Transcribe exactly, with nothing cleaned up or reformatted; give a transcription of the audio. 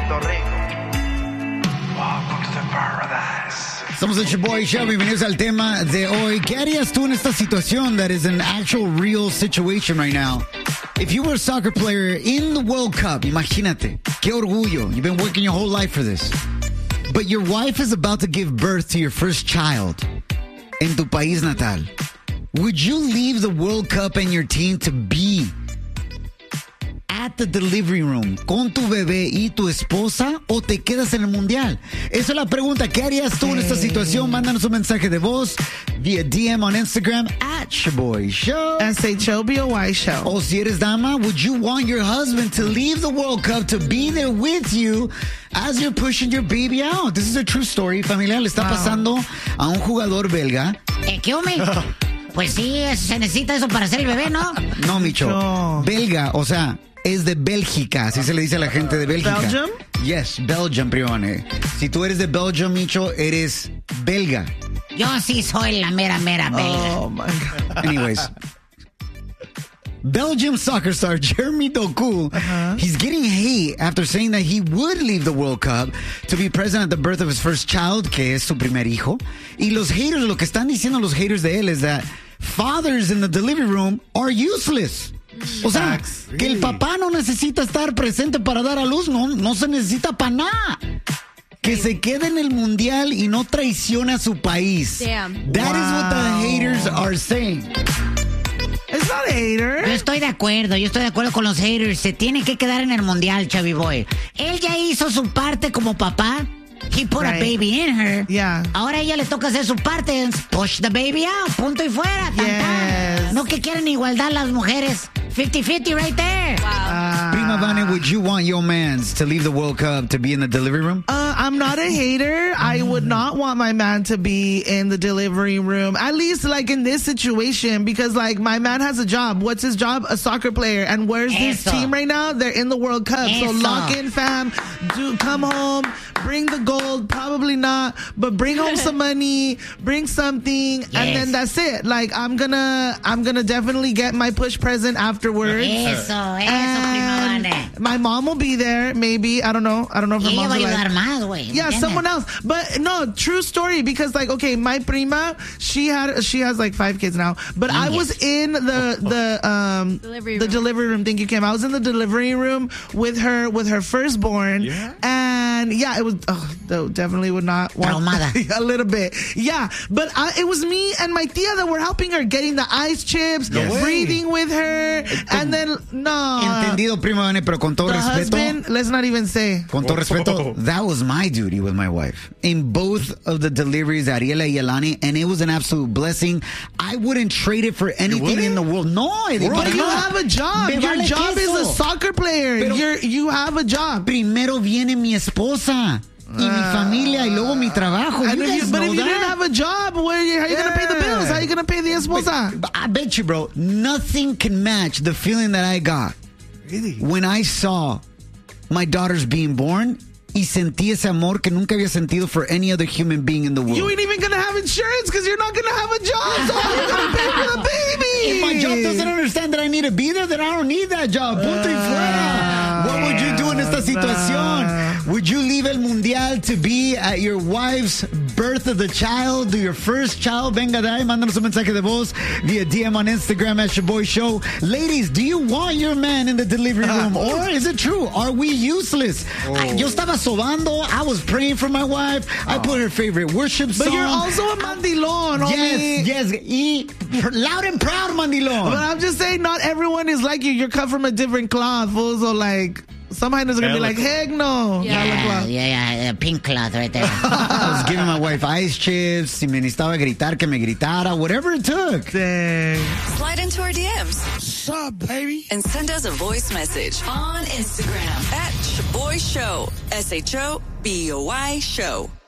Puerto Rico. Welcome to paradise. Somos el Show Show. Bienvenidos al tema de hoy. ¿Qué harías tú en esta situación that is an actual real situation right now? If you were a soccer player in the World Cup, imagínate, qué orgullo. You've been working your whole life for this. But your wife is about to give birth to your first child en tu país natal. Would you leave the World Cup and your team to be at the delivery room con tu bebé y tu esposa o te quedas en el mundial? Esa es la pregunta. ¿Qué harías tú en esta situación? Mándanos un mensaje de voz via D M on Instagram at Shaboy Show. S H O B O Y Show. O si eres dama, would you want your husband to leave the World Cup to be there with you as you're pushing your baby out? This is a true story, familia. Le está Wow. pasando a un jugador belga. Eh, ¿Qué hombre? Pues sí, se necesita eso para hacer el bebé, ¿no? No, Micho. No. Belga, o sea, es de Bélgica, así se le dice a la gente de Bélgica. Belgium? Yes, Belgium, Prione. Si tú eres de Belgium, Micho, eres belga. Yo sí soy la mera, mera belga. Oh, my God. Anyways. Belgium soccer star Jeremy Doku, uh-huh. he's getting hate after saying that he would leave the World Cup to be present at the birth of his first child, que es su primer hijo. Y los haters, lo que están diciendo los haters de él es that fathers in the delivery room are useless. O sea, Facts. que el papá no necesita estar presente para dar a luz, no, no se necesita para nada. Que se quede en el mundial y no traicione a su país. Damn. That Wow. is what the haters are saying. It's not a hater. Yo estoy de acuerdo, yo estoy de acuerdo con los haters. Se tiene que quedar en el mundial, Chavi Boy. Él ya hizo su parte como papá. He put Right. a baby in her. Yeah. Ahora a ella le toca hacer su parte. Push the baby out. Punto y fuera. Tan, tan. Yes. No que quieren igualdad las mujeres. fifty-fifty right there. Wow. Prima Vane, would you want your mans to leave the World Cup to be in the delivery room? Uh, I'm not a hater. I would not want my man to be in the delivery room, at least like in this situation, because like my man has a job. What's his job? A soccer player. And where's this Eso. team right now? They're in the World Cup. So Eso. lock in, fam. Do come home, bring the gold. Probably not, but bring home some money, bring something, Yes. and then that's it. Like I'm gonna, I'm gonna definitely get my push present afterwards. Eso, eso, And Prima Vane. my mom will be there, maybe. I don't know. I don't know if Y her ella mom's va a alive. ayudar más, güey. Yeah, ¿entiendes? someone else. But no, true story, because like, okay, my prima, she had she has like five kids now. But I Yes. was in the the um Delivery the room. delivery room. Thank you, Kim. I was in the delivery room with her with her firstborn. Yeah? And yeah, it was oh, no, definitely would not want Traumada. a little bit. Yeah, but I, it was me and my tia that were helping her, getting the ice chips, No way. breathing with her, and then no. Entendido, Prima Vane, pero con todo The respeto. husband, let's not even say. Con todo respeto, that was my duty with my wife. In both of the deliveries, Ariela y Yelani, and it was an absolute blessing. I wouldn't trade it for anything in the world. No, Eddie, But para you nada. have a job. Me Your vale job is queso. a soccer player. Pero- You're, you have a job. Primero viene mi esposa y mi familia y luego mi trabajo. And You if you, guys but know if you that. didn't have a job, where you, how are you going to pay the Yeah. bills? How are you going to pay the esposa? But I bet you, bro, nothing can match the feeling that I got when I saw my daughters being born y sentí ese amor que nunca había sentido for any other human being in the world. You ain't even going to have insurance because you're not going to have a job. So how are you going to pay for the baby? If my job doesn't understand that I need to be there, then I don't need that job. Punto y fuera. What would you do in esta situación? Would you leave el mundial to be at your wife's birth of the child, your first child? Venga de ahí, mándanos un mensaje de voz via D M on Instagram at Shaboy Show. Ladies, do you want your man in the delivery room? Or is it true? Are we useless? I- Yo estaba sobando. I was praying for my wife. I put her favorite worship song. But you're also a mandilon, homie. Yes, yes. Y pr- loud and proud, mandilon. But I'm just saying, not everyone is like you. You're cut from a different cloth. fool. So like, some hinders are going to be like, heck no. Yeah. Gala Yeah, cloth. yeah, yeah, yeah, pink cloth right there. I was giving my wife ice chips. Si me necesitaba gritar, que me gritara. Whatever it took. Dang. Slide into our D Ms. What's up, baby? And send us a voice message on Instagram at Shaboy Show. S H O B O Y Show.